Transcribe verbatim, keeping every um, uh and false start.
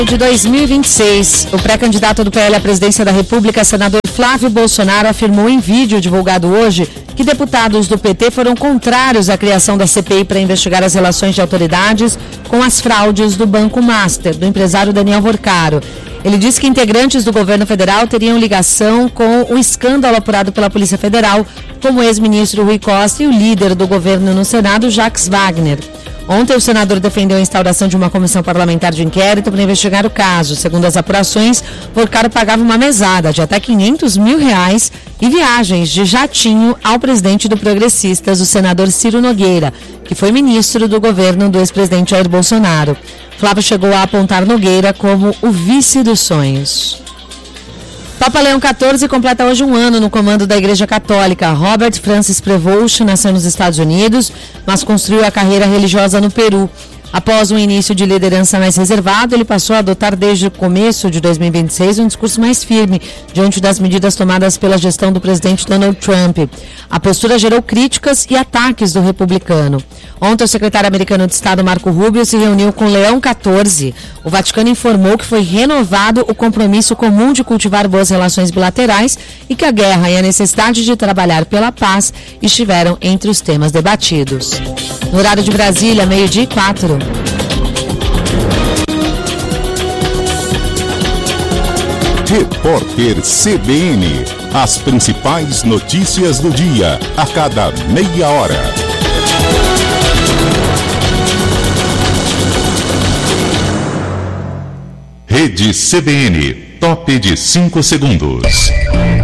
De dois mil e vinte e seis, o pré-candidato do P L à presidência da República, senador Flávio Bolsonaro, afirmou em vídeo divulgado hoje que deputados do P T foram contrários à criação da C P I para investigar as relações de autoridades com as fraudes do Banco Master, do empresário Daniel Vorcaro. Ele disse que integrantes do governo federal teriam ligação com o escândalo apurado pela Polícia Federal, como o ex-ministro Rui Costa e o líder do governo no Senado, Jacques Wagner. Ontem, o senador defendeu a instauração de uma comissão parlamentar de inquérito para investigar o caso. Segundo as apurações, Vorcaro pagava uma mesada de até quinhentos mil reais e viagens de jatinho ao presidente do Progressistas, o senador Ciro Nogueira, que foi ministro do governo do ex-presidente Jair Bolsonaro. Flávio chegou a apontar Nogueira como o vice dos sonhos. Papa Leão quatorze completa hoje um ano no comando da Igreja Católica. Robert Francis Prevost nasceu nos Estados Unidos, mas construiu a carreira religiosa no Peru. Após um início de liderança mais reservado, ele passou a adotar desde o começo de dois mil e vinte e seis um discurso mais firme diante das medidas tomadas pela gestão do presidente Donald Trump. A postura gerou críticas e ataques do republicano. Ontem, o secretário americano de Estado, Marco Rubio, se reuniu com Leão quatorze. O Vaticano informou que foi renovado o compromisso comum de cultivar boas relações bilaterais e que a guerra e a necessidade de trabalhar pela paz estiveram entre os temas debatidos. No horário de Brasília, meio-dia e quatro. Repórter C B N. As principais notícias do dia, a cada meia hora. Rede C B N, top de cinco segundos.